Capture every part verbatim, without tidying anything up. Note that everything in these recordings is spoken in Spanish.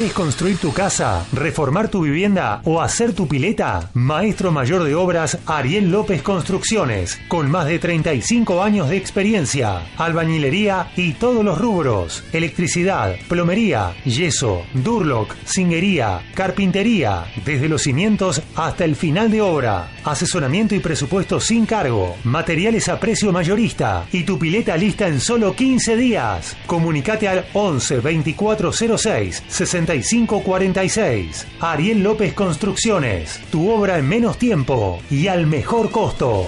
¿Querés construir tu casa, reformar tu vivienda o hacer tu pileta? Maestro mayor de obras Ariel López Construcciones, con más de treinta y cinco años de experiencia, albañilería y todos los rubros, electricidad, plomería, yeso, durlock, zinguería, carpintería, desde los cimientos hasta el final de obra, asesoramiento y presupuesto sin cargo, materiales a precio mayorista y tu pileta lista en solo quince días. Comunicate al once veinticuatro cero seis sesenta y cinco cuarenta y seis. Ariel López Construcciones, tu obra en menos tiempo y al mejor costo.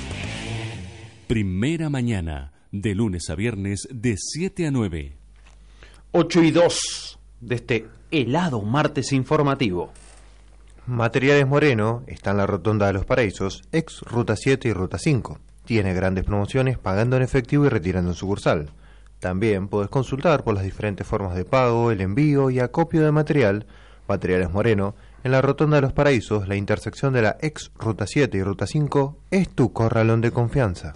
Primera mañana, de lunes a viernes, de siete a nueve. ocho y dos de este helado martes informativo. Materiales Moreno está en la Rotonda de los Paraísos, ex Ruta siete y Ruta cinco. Tiene grandes promociones pagando en efectivo y retirando en sucursal. También puedes consultar por las diferentes formas de pago, el envío y acopio de material. Materiales Moreno, en la Rotonda de los Paraísos, la intersección de la ex Ruta siete y Ruta cinco, es tu corralón de confianza.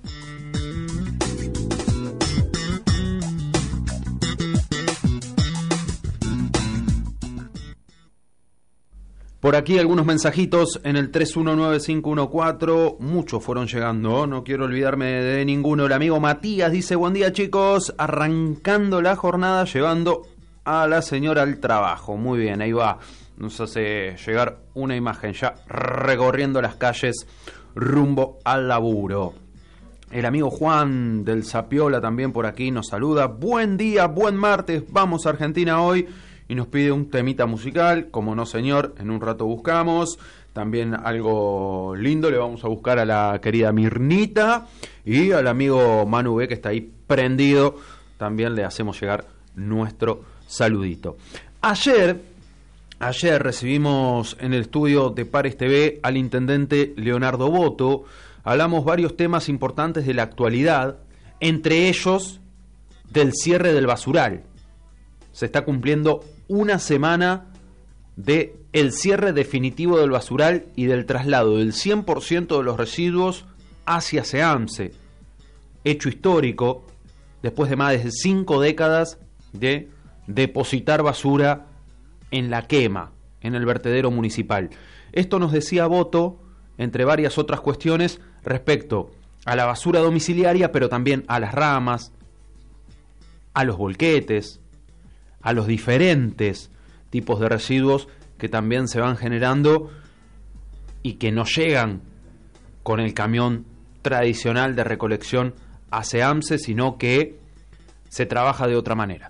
Por aquí algunos mensajitos en el tres uno nueve cinco uno cuatro, muchos fueron llegando, no quiero olvidarme de ninguno. El amigo Matías dice: buen día chicos, arrancando la jornada llevando a la señora al trabajo. Muy bien, ahí va, nos hace llegar una imagen ya recorriendo las calles rumbo al laburo. El amigo Juan del Zapiola también por aquí nos saluda: buen día, buen martes, vamos a Argentina hoy. Y nos pide un temita musical, como no señor, en un rato buscamos. También algo lindo le vamos a buscar a la querida Mirnita. Y al amigo Manu B, que está ahí prendido, también le hacemos llegar nuestro saludito. Ayer, ayer recibimos en el estudio de Pares T V al intendente Leonardo Boto. Hablamos varios temas importantes de la actualidad, entre ellos del cierre del basural. Se está cumpliendo una semana de el cierre definitivo del basural y del traslado del cien por ciento de los residuos hacia SEAMSE. Hecho histórico, después de más de cinco décadas de depositar basura en la quema, en el vertedero municipal. Esto nos decía Boto, entre varias otras cuestiones, respecto a la basura domiciliaria, pero también a las ramas, a los volquetes, a los diferentes tipos de residuos que también se van generando y que no llegan con el camión tradicional de recolección a SEAMSE, sino que se trabaja de otra manera.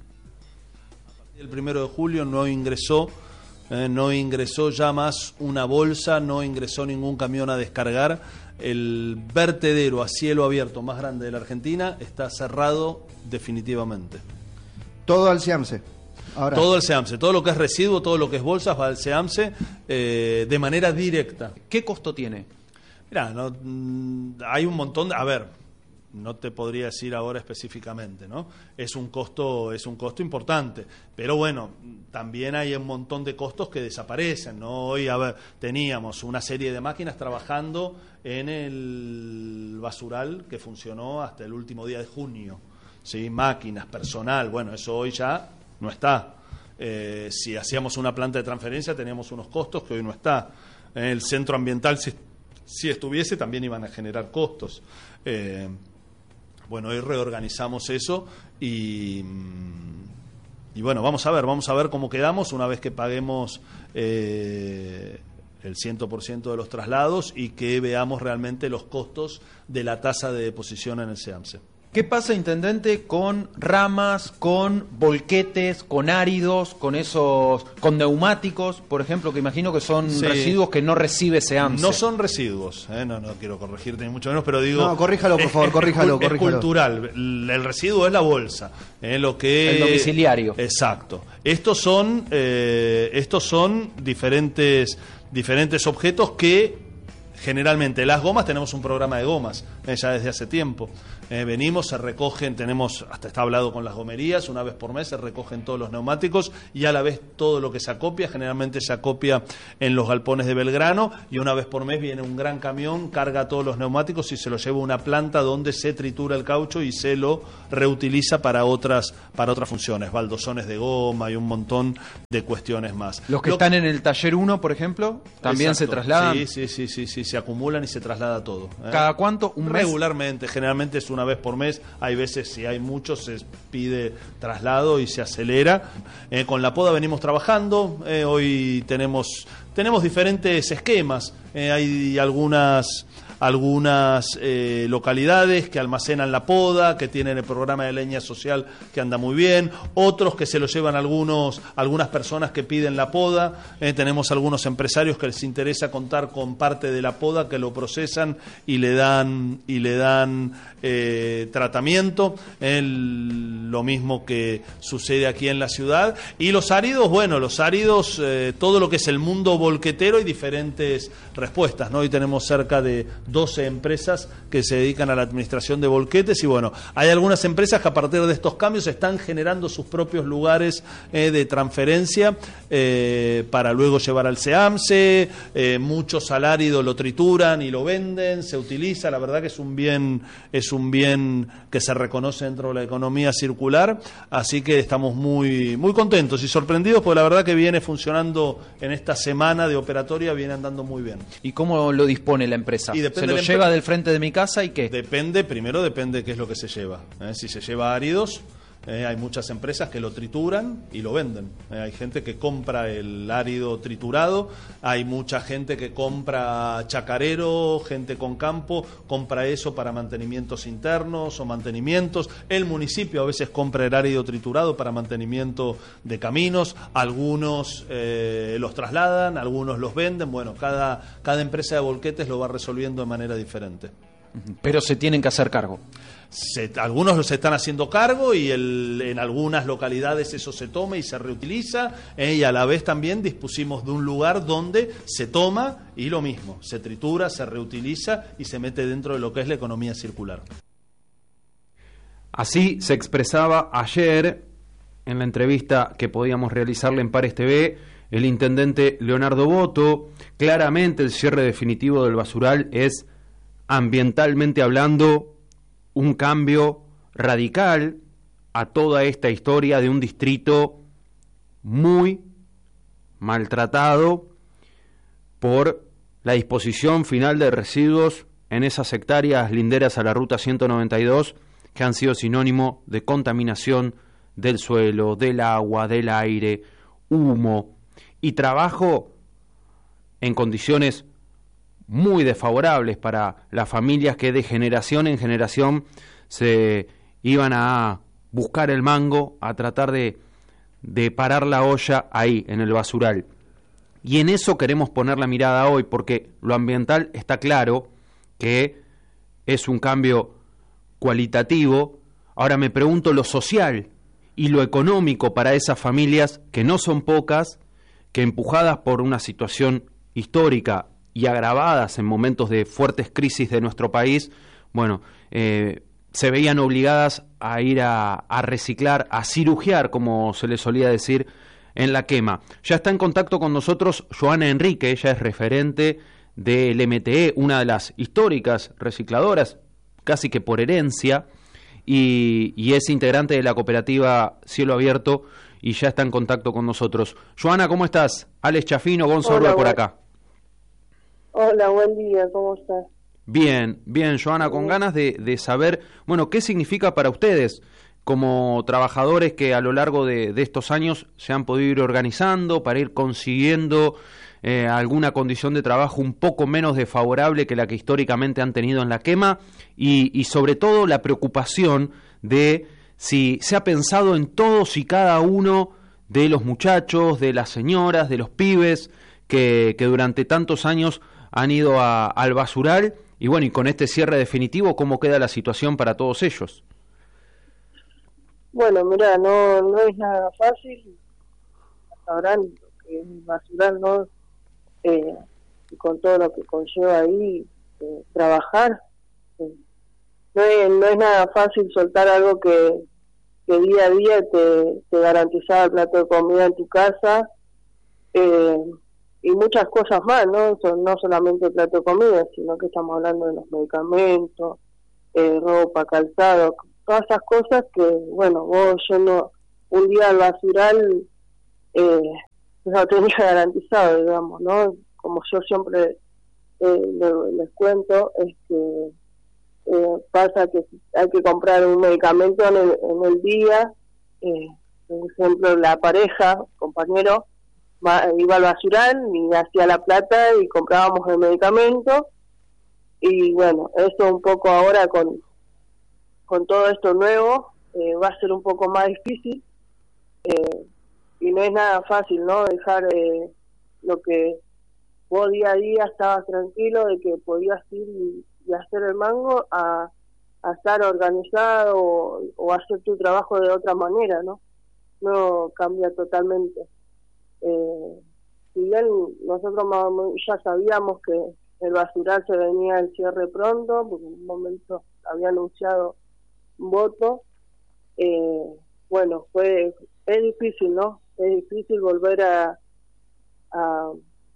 El primero de julio no ingresó, eh, no ingresó ya más una bolsa, no ingresó ningún camión a descargar. El vertedero a cielo abierto más grande de la Argentina está cerrado definitivamente. Todo al SEAMSE. Ahora. Todo el SEAMSE, todo lo que es residuo, todo lo que es bolsas va al SEAMSE eh, de manera directa. ¿Qué costo tiene? Mirá, no, hay un montón de... A ver, no te podría decir ahora específicamente, ¿no? Es un costo, es un costo importante, pero bueno, también hay un montón de costos que desaparecen, ¿no? Hoy, a ver, teníamos una serie de máquinas trabajando en el basural que funcionó hasta el último día de junio, ¿sí? Máquinas, personal, bueno, eso hoy ya no está. Eh, si hacíamos una planta de transferencia teníamos unos costos que hoy no está. El centro ambiental, si, si estuviese, también iban a generar costos. Eh, bueno, hoy reorganizamos eso y, y bueno, vamos a ver, vamos a ver cómo quedamos una vez que paguemos eh, el cien por ciento de los traslados y que veamos realmente los costos de la tasa de deposición en el SEAMSE. ¿Qué pasa, intendente, con ramas, con volquetes, con áridos, con esos, con neumáticos, por ejemplo, que imagino que son sí. residuos que no recibe SEAMSE? No son residuos, ¿eh? no, no quiero corregirte ni mucho menos, pero digo... No, corríjalo, por es, favor, es, corríjalo, es, corríjalo. Es cultural, el, el residuo es la bolsa, ¿eh? Lo que... El domiciliario. Exacto. Estos son, eh, estos son diferentes, diferentes objetos que generalmente las gomas, tenemos un programa de gomas eh, ya desde hace tiempo. Eh, venimos, se recogen, tenemos, hasta está hablado con las gomerías, una vez por mes se recogen todos los neumáticos y a la vez todo lo que se acopia, generalmente se acopia en los galpones de Belgrano, y una vez por mes viene un gran camión, carga todos los neumáticos y se los lleva a una planta donde se tritura el caucho y se lo reutiliza para otras, para otras funciones, baldosones de goma y un montón de cuestiones más. Los que lo, están en el taller uno, por ejemplo, también exacto, se trasladan. Sí, sí, sí, sí, sí, se acumulan y se traslada todo. ¿eh? ¿Cada cuánto? ¿Un mes? Regularmente, generalmente es una vez por mes. Hay veces, si hay muchos, se pide traslado y se acelera. Eh, con la poda venimos trabajando. Eh, hoy tenemos, tenemos diferentes esquemas. Eh, hay algunas... algunas eh, localidades que almacenan la poda, que tienen el programa de leña social que anda muy bien, otros que se lo llevan algunos, algunas personas que piden la poda, eh, tenemos algunos empresarios que les interesa contar con parte de la poda, que lo procesan y le dan y le dan eh, tratamiento, el, lo mismo que sucede aquí en la ciudad. Y los áridos, bueno, los áridos, eh, todo lo que es el mundo volquetero y diferentes respuestas, ¿no? Hoy tenemos cerca de doce empresas que se dedican a la administración de volquetes y bueno, hay algunas empresas que a partir de estos cambios están generando sus propios lugares eh, de transferencia eh, para luego llevar al SEAMSE, eh, muchos al árido lo trituran y lo venden, se utiliza, la verdad que es un bien, es un bien que se reconoce dentro de la economía circular, así que estamos muy, muy contentos y sorprendidos porque la verdad que viene funcionando en esta semana de operatoria, viene andando muy bien. ¿Y cómo lo dispone la empresa? Y ¿Se lo lleva del frente de mi casa y qué? Depende, primero depende qué es lo que se lleva. ¿eh? Si se lleva áridos, eh, hay muchas empresas que lo trituran y lo venden. Eh, hay gente que compra el árido triturado, hay mucha gente que compra chacarero, gente con campo, compra eso para mantenimientos internos o mantenimientos. El municipio a veces compra el árido triturado para mantenimiento de caminos, algunos eh, los trasladan, algunos los venden. Bueno, cada, cada empresa de volquetes lo va resolviendo de manera diferente. Pero se tienen que hacer cargo. Se, algunos se están haciendo cargo y el, en algunas localidades eso se toma y se reutiliza, eh, y a la vez también dispusimos de un lugar donde se toma y lo mismo, se tritura, se reutiliza y se mete dentro de lo que es la economía circular. Así se expresaba ayer en la entrevista que podíamos realizarle en Pares T V el intendente Leonardo Boto. Claramente el cierre definitivo del basural es, ambientalmente hablando, un cambio radical a toda esta historia de un distrito muy maltratado por la disposición final de residuos en esas hectáreas linderas a la ruta ciento noventa y dos, que han sido sinónimo de contaminación del suelo, del agua, del aire, humo y trabajo en condiciones muy desfavorables para las familias que de generación en generación se iban a buscar el mango, a tratar de, de parar la olla ahí, en el basural. Y en eso queremos poner la mirada hoy, porque lo ambiental está claro que es un cambio cualitativo. Ahora me pregunto lo social y lo económico para esas familias, que no son pocas, que empujadas por una situación histórica y agravadas en momentos de fuertes crisis de nuestro país, bueno, eh, se veían obligadas a ir a, a reciclar, a cirugiar, como se le solía decir, en la quema. Ya está en contacto con nosotros Joana Enrique, ella es referente del M T E, una de las históricas recicladoras, casi que por herencia, y, y es integrante de la cooperativa Cielo Abierto, y ya está en contacto con nosotros. Joana, ¿cómo estás? Alex Chafino, Gonzalo por acá. Hola, buen día, ¿cómo estás? Bien, bien, Joana, con ganas de, de saber, bueno, ¿qué significa para ustedes como trabajadores que a lo largo de, de estos años se han podido ir organizando para ir consiguiendo eh, alguna condición de trabajo un poco menos desfavorable que la que históricamente han tenido en la quema, y, y sobre todo la preocupación de si se ha pensado en todos y cada uno de los muchachos, de las señoras, de los pibes que, que durante tantos años han ido a, al basural, y bueno, y con este cierre definitivo, ¿cómo queda la situación para todos ellos? Bueno, mira, no no es nada fácil. Sabrán que el basural no eh, y con todo lo que conlleva ahí eh, trabajar. Eh, no, es, no es nada fácil soltar algo que, que día a día te, te garantizaba el plato de comida en tu casa, eh, y muchas cosas más, ¿no? Son, no solamente el plato de comida, sino que estamos hablando de los medicamentos, eh, ropa, calzado, todas esas cosas que, bueno, vos yendo un día al basural, eh, no tenía garantizado, digamos, ¿no? Como yo siempre eh, les, les cuento, es que eh, pasa que hay que comprar un medicamento en el, en el día, eh, por ejemplo, la pareja, compañero, va, iba al basural y hacía la plata y comprábamos el medicamento, y bueno, eso un poco ahora con, con todo esto nuevo eh, va a ser un poco más difícil, eh, y no es nada fácil, ¿no? Dejar eh, lo que vos día a día estabas tranquilo de que podías ir y, y hacer el mango a, a estar organizado o, o hacer tu trabajo de otra manera, ¿no? No cambia totalmente. Eh, si bien nosotros más, ya sabíamos que el basural se venía el cierre pronto, porque en un momento había anunciado un voto, eh, bueno, fue es difícil, ¿no? Es difícil volver a a,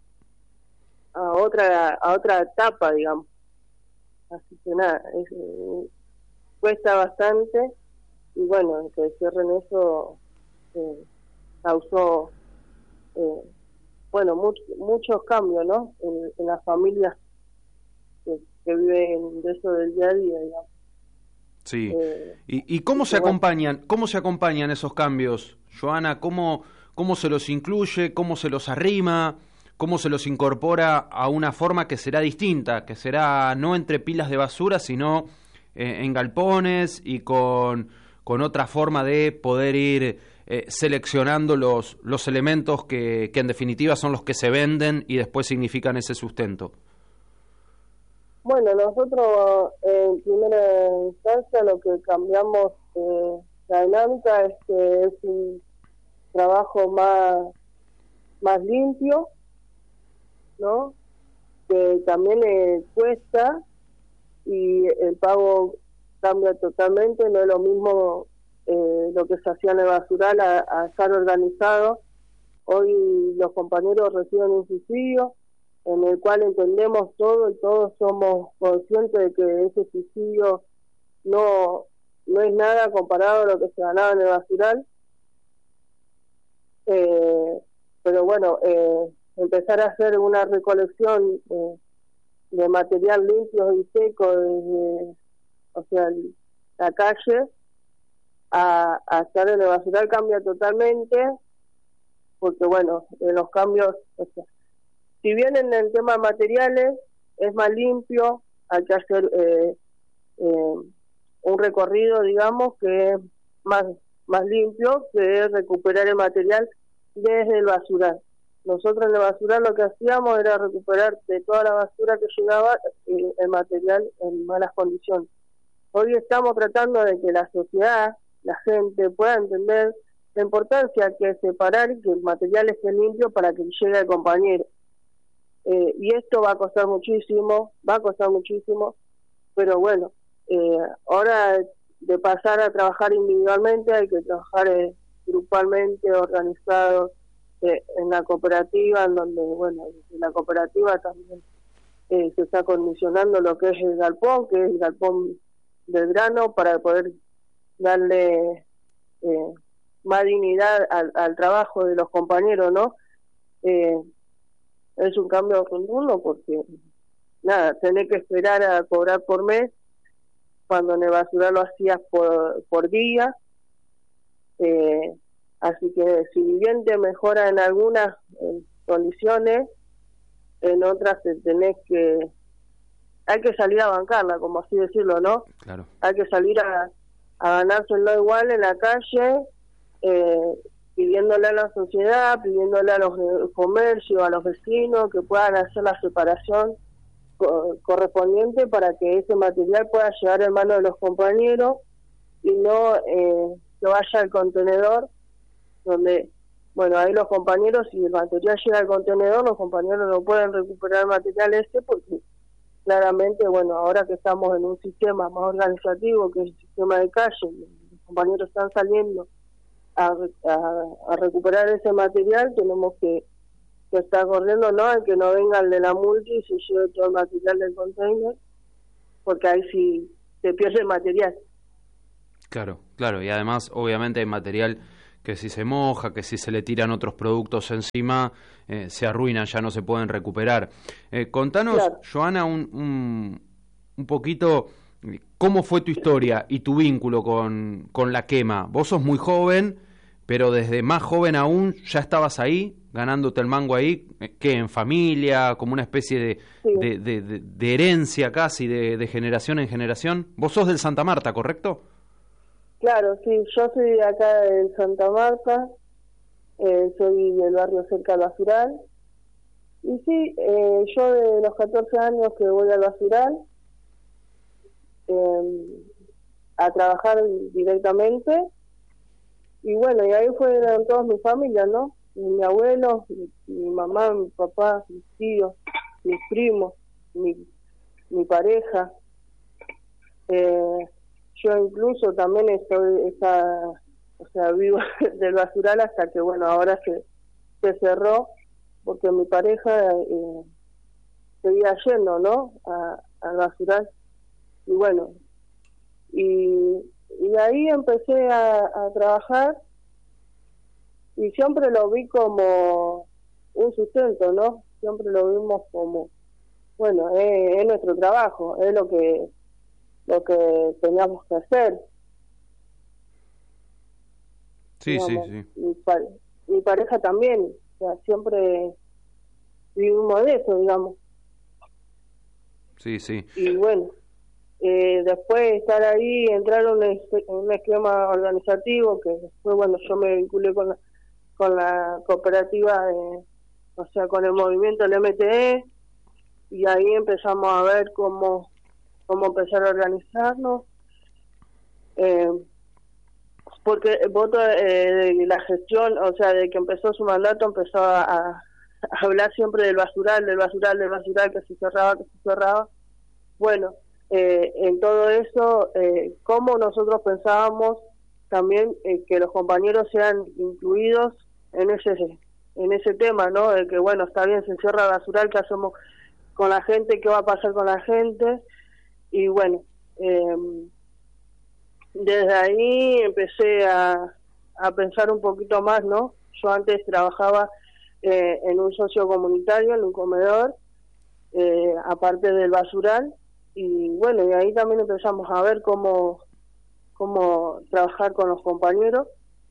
a otra a otra etapa, digamos. Así que nada, es, eh, cuesta bastante, y bueno, que cierren eso eh, causó eh, bueno much, muchos cambios, ¿no? En, en las familias que, que viven de eso del día a día, digamos. Sí. Eh, ¿Y, y cómo se acompañan, cómo se acompañan esos cambios, Joana? ¿Cómo, cómo se los incluye, cómo se los arrima, cómo se los incorpora a una forma que será distinta, que será no entre pilas de basura, sino eh, en galpones y con, con otra forma de poder ir eh, seleccionando los, los elementos que, que en definitiva son los que se venden y después significan ese sustento? Bueno, nosotros en primera instancia lo que cambiamos eh, la dinámica es que es un trabajo más más limpio, ¿no? Que también eh, cuesta, y el pago cambia totalmente. No es lo mismo eh, lo que se hacía en el basural a, a estar organizado. Hoy los compañeros reciben un subsidio en el cual entendemos todo y todos somos conscientes de que ese subsidio no no es nada comparado a lo que se ganaba en el basural, eh, pero bueno, eh, empezar a hacer una recolección eh, de material limpio y seco desde, o sea, la calle a, a estar en el basural cambia totalmente, porque bueno, en los cambios, o sea, si bien en el tema de materiales es más limpio, hay que hacer eh, eh, un recorrido, digamos, que es más, más limpio, que es recuperar el material desde el basural. Nosotros en el basural lo que hacíamos era recuperar de toda la basura que llegaba eh, el material en malas condiciones. Hoy estamos tratando de que la sociedad, la gente pueda entender la importancia que es separar y que el material esté limpio para que llegue al compañero. Eh, y esto va a costar muchísimo, va a costar muchísimo, pero bueno, eh, ahora de pasar a trabajar individualmente hay que trabajar eh, grupalmente, organizados, eh, en la cooperativa, en donde, bueno, en la cooperativa también eh, se está condicionando lo que es el galpón, que es el galpón del grano, para poder darle eh, más dignidad al, al trabajo de los compañeros, ¿no? Eh, es un cambio rotundo porque, nada, tenés que esperar a cobrar por mes, cuando en el basural lo hacías por, por día. Eh, así que si bien te mejora en algunas eh, condiciones, en otras te tenés que, hay que salir a bancarla, como así decirlo, ¿no? Claro. Hay que salir a, a ganárselo igual en la calle, eh, pidiéndole a la sociedad, pidiéndole a los comercios, a los vecinos, que puedan hacer la separación co correspondiente para que ese material pueda llegar en manos de los compañeros y no eh, que vaya al contenedor, donde bueno, ahí los compañeros, si el material llega al contenedor, los compañeros no pueden recuperar el material este porque claramente, bueno, ahora que estamos en un sistema más organizativo, que es el sistema de calle, los compañeros están saliendo a, a, a recuperar ese material, tenemos que, que estar corriendo, ¿no? El que no venga el de la multi y se lleve todo el material del container, porque ahí sí se pierde el material. Claro, claro, y además obviamente hay material que si se moja, que si se le tiran otros productos encima, eh, se arruinan, ya no se pueden recuperar. Eh, contanos, claro. Joana, un, un, un poquito cómo fue tu historia y tu vínculo con, con la quema. Vos sos muy joven, pero desde más joven aún ya estabas ahí, ganándote el mango ahí, ¿qué? ¿En familia? ¿Como una especie de, sí. de, de, de, de herencia casi, de, de generación en generación? Vos sos del Santa Marta, ¿correcto? Claro, sí, yo soy de acá de Santa Marta, eh, soy del barrio cerca del Basural, y sí, eh, yo de los catorce años que voy al Basural eh, a trabajar directamente, y bueno, y ahí fueron todas mis familias, ¿no? Mi abuelo, mi, mi mamá, mi papá, mis tíos, mis primos, mi, mi pareja, eh, yo incluso también estoy, esa, o sea, vivo del basural hasta que, bueno, ahora se, se cerró, porque mi pareja eh, seguía yendo, ¿no?, a, al basural. Y bueno, y, y ahí empecé a, a trabajar, y siempre lo vi como un sustento, ¿no? Siempre lo vimos como, bueno, es, es nuestro trabajo, es lo que lo que teníamos que hacer. Sí, digamos, sí, sí. Mi, pa mi pareja también, o sea, siempre vivimos de eso, digamos. Sí, sí. Y bueno, eh, después de estar ahí, entrar en un, en un esquema organizativo, que después, bueno, yo me vinculé con la, con la cooperativa, de, o sea, con el movimiento del M T E, y ahí empezamos a ver cómo cómo empezar a organizarnos, eh, porque el voto eh, de la gestión, o sea, de que empezó su mandato, empezó a, a hablar siempre del basural, del basural, del basural, que se cerraba, que se cerraba. Bueno, eh, en todo eso, eh, cómo nosotros pensábamos también eh, que los compañeros sean incluidos en ese en ese tema, ¿no? De que, bueno, está bien, se cierra el basural, ¿qué hacemos con la gente? ¿Qué va a pasar con la gente? Y bueno, eh, desde ahí empecé a, a pensar un poquito más, ¿no? Yo antes trabajaba eh, en un socio comunitario, en un comedor, eh, aparte del basural, y bueno, y ahí también empezamos a ver cómo, cómo trabajar con los compañeros,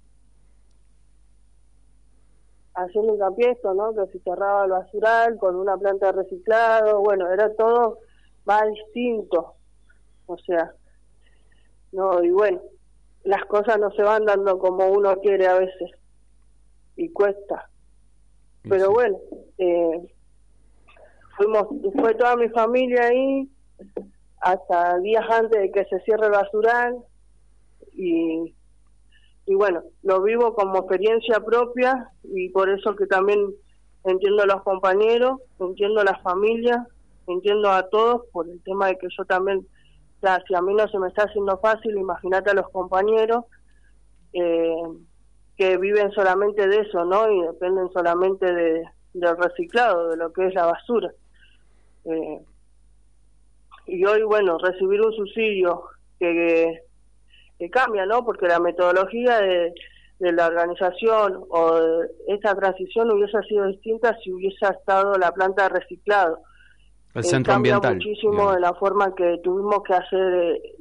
haciendo hincapié esto, ¿no? Que se cerraba el basural con una planta de reciclado, bueno, era todo más distinto, o sea, no, y bueno, las cosas no se van dando como uno quiere a veces, y cuesta, pero sí. Bueno, eh, fuimos, fue toda mi familia ahí, hasta días antes de que se cierre el basural, y, y bueno, lo vivo como experiencia propia, y por eso que también entiendo a los compañeros, entiendo a las familias, entiendo a todos por el tema de que yo también, o sea, si a mí no se me está haciendo fácil, imagínate a los compañeros eh, que viven solamente de eso, ¿no? Y dependen solamente de, del reciclado, de lo que es la basura. Eh, y hoy, bueno, recibir un subsidio que, que, que cambia, ¿no? Porque la metodología de, de la organización o de esta transición hubiese sido distinta si hubiese estado la planta de reciclado. El centro ambiental. Cambia muchísimo, digamos, de la forma que tuvimos que hacer